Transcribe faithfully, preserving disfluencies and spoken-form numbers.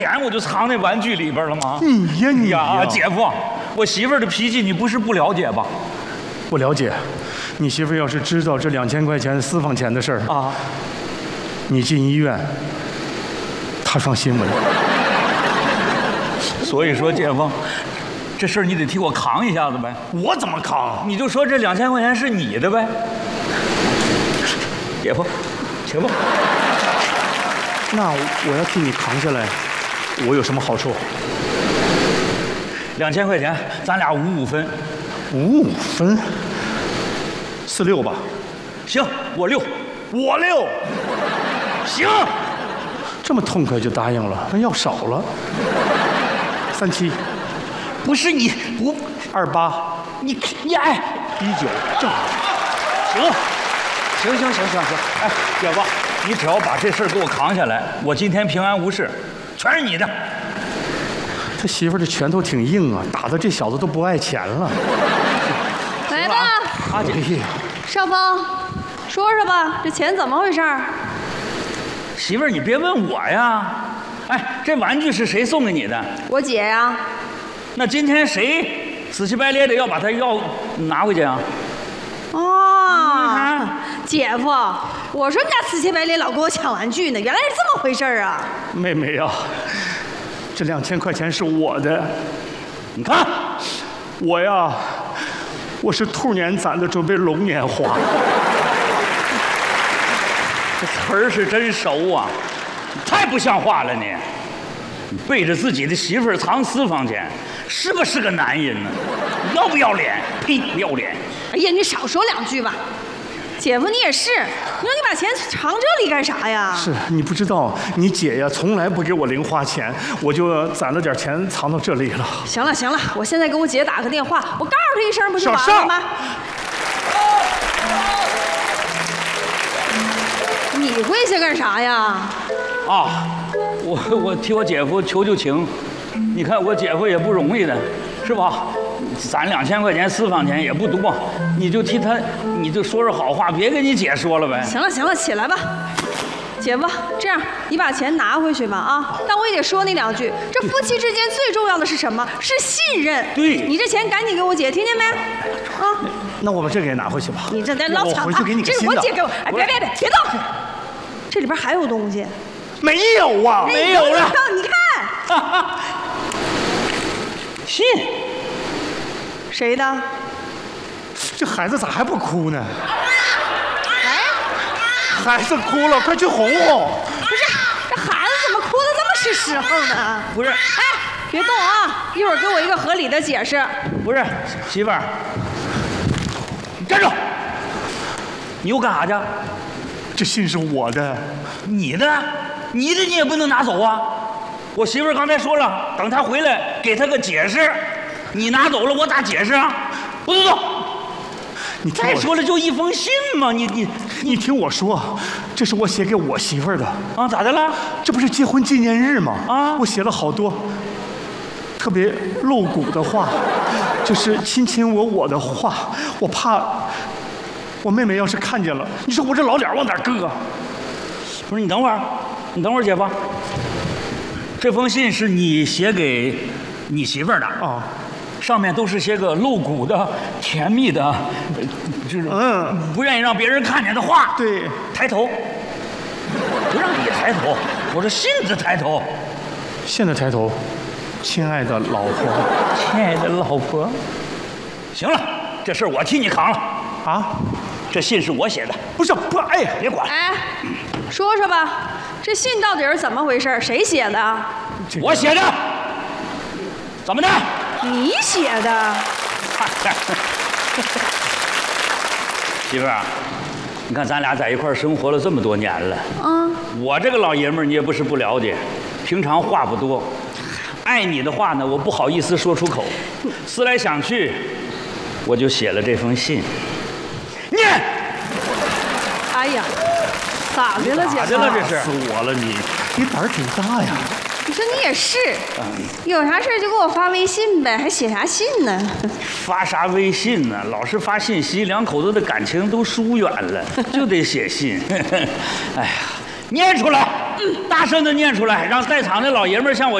钱我就藏那玩具里边了吗？ 你呀你呀，姐夫，我媳妇儿的脾气你不是不了解吧？ 我了解，你媳妇要是知道这两千块钱私房钱的事儿啊， 你进医院，她上新闻。 所以说，姐夫，这事儿你得替我扛一下子呗。 我怎么扛？ 你就说这两千块钱是你的呗。姐夫，姐夫， 那我要替你扛下来，我有什么好处？ 两千块钱，咱俩五五分。 五五分，四六吧。 行，我六，我六。行， 这么痛快就答应了，那要少了。三七， 不是你不二八， 你你哎， 一九正好。 行，行行行行行，哎，姐夫，你只要把这事儿给我扛下来，我今天平安无事，全是你的。 他媳妇儿这拳头挺硬啊，打的这小子都不爱钱了。 来吧， 阿姐， 少峰，说说吧，这钱怎么回事？ 媳妇儿，你别问我呀。哎，这玩具是谁送给你的？ 我姐呀。 那今天谁死乞白咧的要把它要拿回去啊？ 哦，姐夫，我说你咋死乞白咧老跟我抢玩具呢？原来是这么回事啊！ 妹妹呀、啊，这两千块钱是我的， 你看， 我呀，我是兔年攒的，准备龙年花。 这词儿是真熟啊，太不像话了你！你背着自己的媳妇儿藏私房钱，是不是个男人呢？要不要脸？呸！不要脸！ 哎呀，你少说两句吧。姐夫，你也是，你说你把钱藏这里干啥呀？ 是你不知道，你姐呀从来不给我零花钱，我就攒了点钱藏到这里了。 行了行了，我现在给我姐打个电话，我告诉她一声不就完了吗？你跪下干啥呀？ 啊，我我替我姐夫求求情，你看我姐夫也不容易的，是吧？攒两千块钱私房钱也不多，你就替他，你就说说好话，别跟你姐说了呗。 行了行了，起来吧，姐夫，这样你把钱拿回去吧啊！但我也得说你两句，这夫妻之间最重要的是什么？是信任。 对， 你这钱赶紧给我姐，听见没？啊， 那我把这个也拿回去吧。 你这在老抢我回去给你个这是新的。 我姐给我，哎，别别别，别动！这里边还有东西。 没有啊， 没有了。 你看， 信。 谁的？ 这孩子咋还不哭呢？ 哎， 孩子哭了，快去哄哄。 不是，这孩子怎么哭的这么是时候呢？ 不是， 哎，别动啊！一会儿给我一个合理的解释。 不是，媳妇儿，你站住！你又干啥去？ 这信是我的。 你的，你的你也不能拿走啊！我媳妇儿刚才说了，等她回来给她个解释。你拿走了，我咋解释啊？不动动！ 你再说了，就一封信嘛，你你你听我说，这是我写给我媳妇儿的啊，咋的了？ 这不是结婚纪念日吗？ 啊， 我写了好多特别露骨的话，就是亲亲我我的话，我怕我妹妹要是看见了，你说我这老脸往哪搁？ 不是，你等会儿，你等会儿，姐夫，这封信是你写给你媳妇儿的啊， 上面都是些个露骨的、甜蜜的，这种嗯，不愿意让别人看见的话。 对， 抬头，不让你抬头，我说信子抬头。 现在抬头，亲爱的老婆， 亲爱的老婆，行了，这事儿我替你扛了啊。 这信是我写的， 不是不哎， 别管。 哎，说说吧，这信到底是怎么回事？谁写的？ 我写的。怎么的？ 你写的。 媳妇儿，你看咱俩在一块儿生活了这么多年了，嗯，我这个老爷们儿你也不是不了解，平常话不多，爱你的话呢，我不好意思说出口，思来想去，我就写了这封信。念。 哎呀，咋的了，姐夫？ 咋的了？这是？ 死我了你！你胆儿挺大呀！ 你说你也是，有啥事就给我发微信呗，还写啥信呢？ 发啥微信呢？老是发信息，两口子的感情都疏远了，就得写信。哎呀，念出来！ 大声的念出来，让在场的老爷们儿向我。